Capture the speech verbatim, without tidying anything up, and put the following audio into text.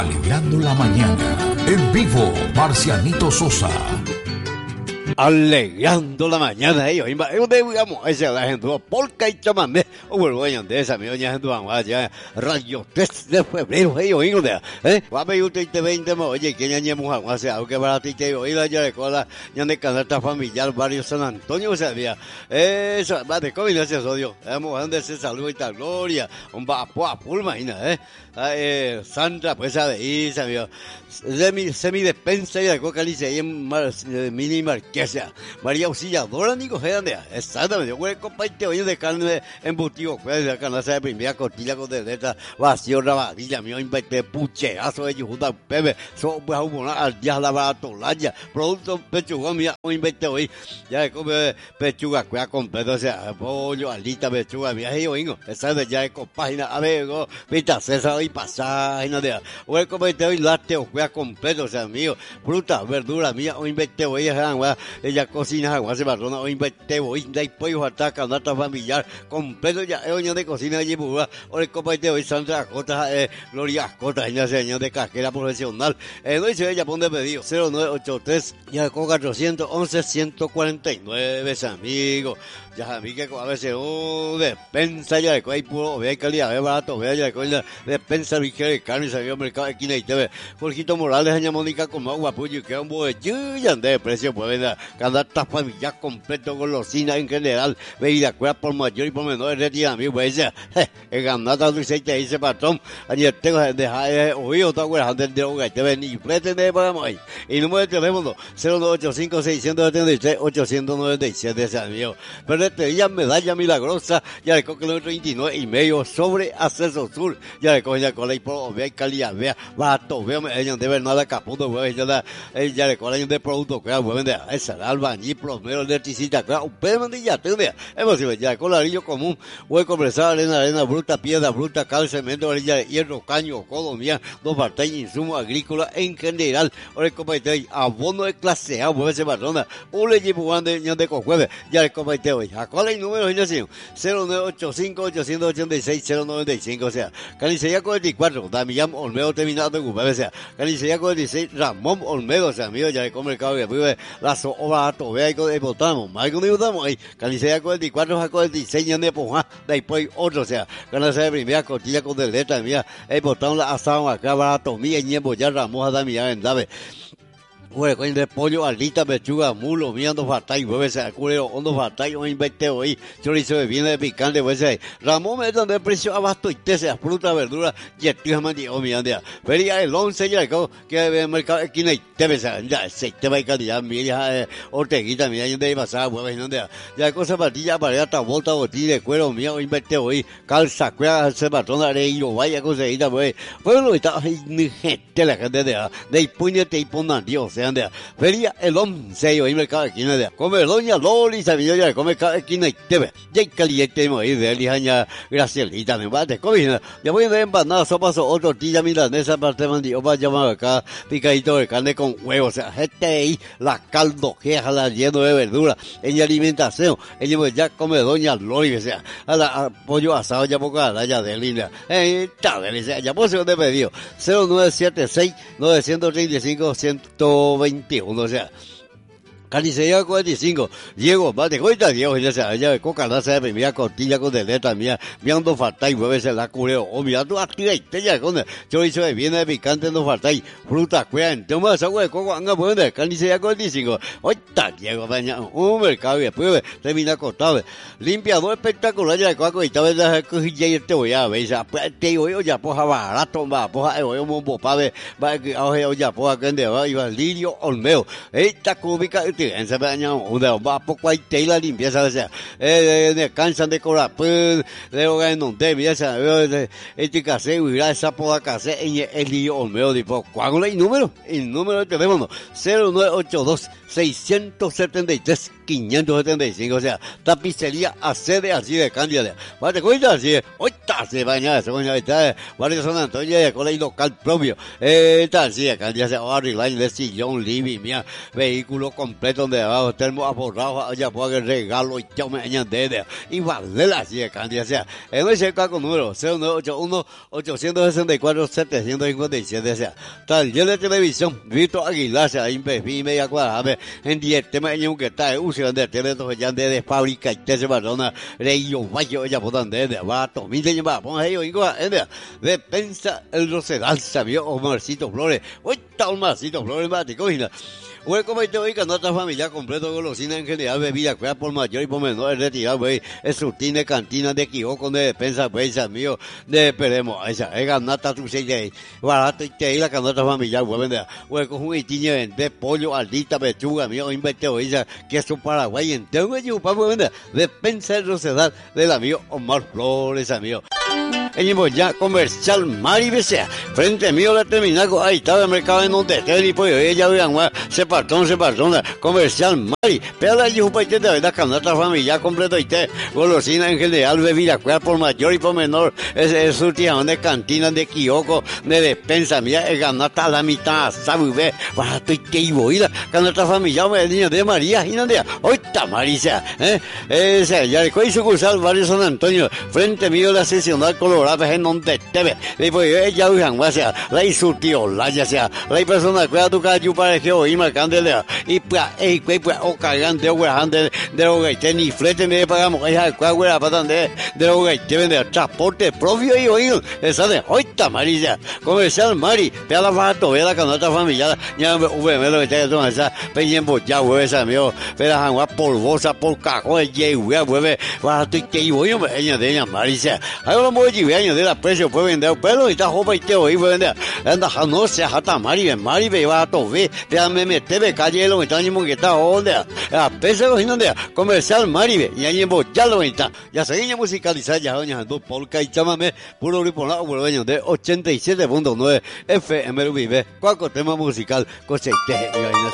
Alegrando la mañana. En vivo, Marcianito Sosa. Alegrando la mañana, ellos, yo digamos, esa la gente, polka y chamamé, o bueno, de esa, mi doña gente, vamos allá, radio tres de febrero, ellos, hijos de, eh, va a ver usted te veinte, oye, que ya ni hemos hace algo que para ti te oído ya de cola, ya de canasta familiar, barrio San Antonio, o sea, mira, eso, va de COVID, gracias a Dios, hemos dado ese saludo y tal gloria, un vapo a full, imagina, eh, eh, Sandra, pues, a de Isa, mira, semi, semi despensa y de coca, dice, ahí en mini marqués. María Auxiliadora, Nico Gerandea, exactamente, yo voy a compartir hoy de carne embutido, pues de canasta de primera costilla con de letra, vacío, rabadilla, mío, inverté pucherazo de Yujuta, Pepe, son pues al día la baratolaya, producto pechuga, mía, hoy inverté hoy, ya de come pechuga, cuida completo, o sea, pollo, alita, pechuga, mía, y oigo, exactamente, ya de con página, a ver, pita César y paságina de, voy a compartir hoy lácteo, cuida completo, o sea, mío, fruta, verdura, mía, hoy inverté hoy, ella cocina agua se barrona o inverte hoy de pollo ataca nata familiar completo ya es de cocina allí pura o el comparte hoy Sandra Cota eh, Gloria Cota ella señor de casquera profesional eh, no dice ella pone pedido cero nueve ocho tres ya con cuatrocientos once ciento cuarenta y nueve amigos ya a mí que a veces oh despensa ya de hay puro vea calidad es barato vea ya de despensa ligera de carne salió mercado de esquina y te ve Jorgito Morales doña Mónica como agua puyo que un buen ya de precio pues venda canasta familiar completo golosina en general bebida cuera por mayor y por menor retira mi pues el ganata dulce te dice patrón ayer tengo de dejar oído todo el antes de hogar te ven y flete de para hoy y número de teléfono cero nueve ocho cinco seis siete tres ocho nueve siete ese amigo ferretería medalla milagrosa ya de coque treinta y nueve y medio sobre Acceso Sur ya de coge ya con la por vea calidad vea barato vea ellos de ver nada caputo pues ya ya de con de producto que pueden de esa albañil plomero electricista claro un pedo de ya te vea es posible ya con ladrillo común voy a conversar arena arena bruta piedra bruta cal cemento varilla de hierro caño codo mía dos partes insumos agrícolas en general ahora el comité abono de clase A mueve ese barrona un le llevo de de cojueve ya el comité hoy a cuál es el número de cero nueve ocho cinco ocho ocho seis cero nueve cinco o sea Canicería cuarenta y cuatro Damián Olmedo terminado de ocupar o sea Canicería cuarenta y seis Ramón Olmedo o sea amigo ya el comercado que vive la obra vea y con el botamos más con el botamos ahí Canicería cuarenta y cuatro a cuarenta y seis de Pojá después otro o sea Canicería de primera costilla con de letra mía el botón la asado acá barato mía y ñembo ya Ramón Damián en Dave bueno, con de pollo, alita, pechuga, mulo, miando fatay, hueves, cureo, hondo fatay, o inverte hoy, chorizo de viene de picante, pues Ramón me donde el precio abasto y te sea fruta, verdura, y el tío mandi, o mi andea. Feria el once ya, que el mercado esquina y te ves, ya, se te va a calidad, mira, orteguita, mira, y de pasar, hueves, no andea. Ya cosa patilla, para hasta volta, botilla de cuero, mío, o inverte hoy, calza, cuera, se patrona, areillo, vaya cosita, pues. Bueno, está, ni gente, la gente de, de puñete y ponan, Dios, anda feria el once y mercado esquina de come doña Loli sabía ya come cada esquina y te ve ya caliente ahí de lijaña Gracielita me va de comida ya voy de empanada sopa o tortilla milanesa parte mandi o va a llamar acá picadito de carne con huevos o sea este ahí la caldo que la lleno de verdura en alimentación ella ya come doña Loli o sea a la pollo asado ya poca ya de linda eh está delicia ya pues se pedido cero nueve siete seis nueve tres cinco ciento veintiuno o sea Canicería cuarenta y cinco, Diego, mate, cuenta Diego, ya sea, ya coca la de primera costilla con de letra mía, miando faltai, mueves la cureo, o mira tú activa y te ya con chorizo de viene de picante no faltai, fruta, cuean, toma esa agua de coco, anga bueno, canicería cuarenta y cinco, oita Diego, baña, un mercado y después termina acostado, limpiador espectacular ya de coco y tal vez la cojilla y te voy a ver, ya, te voy a ya poja barato, va, poja, eh, voy a un bopabe, va, a ya poja que ande va, y va Lirio Olmeo, esta cúbica, en ese año una va poco hay tela limpieza o sea eh de cansan de cobrar pues de hogar no de mira esa este case hubiera esa poda case en el lío Olmeo tipo ¿cuál es el número? El número de teléfono cero nueve ocho dos seis siete tres quinientos setenta y cinco o sea tapicería accede así de Cándida ¿vale? Cuenta así oita se baña se baña está barrio San Antonio de colegio local propio eh está así de Cándida se va a arreglar de sillón living mía vehículo completo meto de abajo, termo aborrado, ya puedo que regalo y yo me añade, y vale la silla cantidad, o sea, en ese caso número cero nueve ocho uno ocho seis cuatro siete cinco siete, o sea, tal, yo de televisión, Vito Aguilar, o sea, y media cuadra, en diez temas, en un que está, usan de teleto, ya de fábrica, y te se barona, rey, yo vaya, ya puedan de abajo, mi se llama, pon ahí, oigo, de pensa el rosedal, sabía, Omarcito Flores, hoy está Omarcito Flores, mate, cogina. Güey, como te oiga, nuestra familia completo, golosina en general, bebida, cuida por mayor y por menor, retirado, güey, es surtine, cantina, de quijoco, de despensa, güey, mío, de esperemos, esa, es ganata, tu seis de barato, y te ahí la canasta familiar, güey, vende, güey, con un itiño, de pollo, aldita, pechuga, mío, inventeo, esa, queso paraguay, entero, güey, yo, güey, vende, despensa el rosedal del amigo Omar Flores, amigo. En ya comercial Mari Besea, frente mío la terminal, ahí estaba el mercado en donde esté, y pues ella, vean, se partón, se partón, comercial Mari, pero la yupa y te de la canasta familiar completo y te, golosina en general, bebida, cual por mayor y por menor, es el surtión de cantina, de quijoco, de despensa, mía, es ganata a la mitad, sabe, ve, barato y te iba, y la canasta familiar, el niño de María, y no de, hoy está Marisa, eh, ese, ya le coy sucursal, barrio San Antonio, frente mío la seccional colorada, en donde te ve, después ella, vean, o sea, la surtió, la ya sea, la persona, cuida tu calle, para que hoy marcándole, y pues, y pues, o cargan de agua, de lo que tiene, ni flete, me pagamos, ella, cuál para de lo que tienen de transporte propio y oído, esa de, hoy está Marisa, comercial Mari, pega la fato, ve la canasta familiar, ya me me lo que te haciendo, esa, peñen bocha, hueve, esa, mío, pero agua polvosa, por cajón, y hueve, barato y que iba, yo me ella de ella, Marisa, ahora lo voy a años de la precio, puede vender, pero y está joven y te oí, puede vender, anda, no se jata Mari, Mari, ve, va a tover, déjame meter, calle, lo que está, ni que está, donde, a pesar de donde, comercial Mari, y ahí en ya lo está, ya seguimos musicalizar, ya doña Jandú, polka y chamame, puro gripo, la urbano de ochenta y siete punto nueve F M vive, cualquier tema musical, coseche,